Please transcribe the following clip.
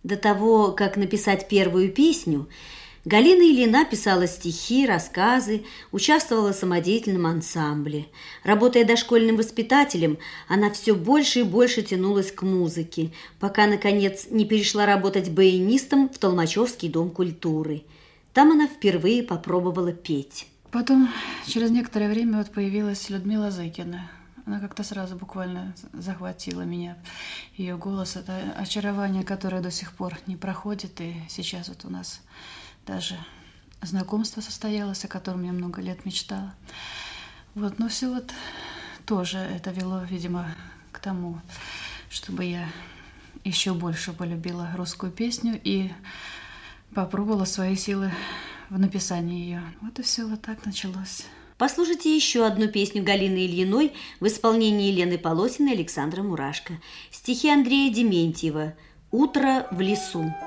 До того, как написать первую песню, Галина Ильина писала стихи, рассказы, участвовала в самодеятельном ансамбле. Работая дошкольным воспитателем, она все больше и больше тянулась к музыке, пока, наконец, не перешла работать баянистом в Толмачевский дом культуры. Там она впервые попробовала петь. Потом, через некоторое время, появилась Людмила Зыкина. Она как-то сразу буквально захватила меня. Ее голос – это очарование, которое до сих пор не проходит. И сейчас у нас даже знакомство состоялось, о котором я много лет мечтала. Но все тоже это вело, видимо, к тому, чтобы я еще больше полюбила русскую песню и попробовала свои силы в написании ее. И все так началось. Послушайте еще одну песню Галины Ильиной в исполнении Елены Полосиной и Александра Мурашко. Стихи Андрея Дементьева «Утро в лесу».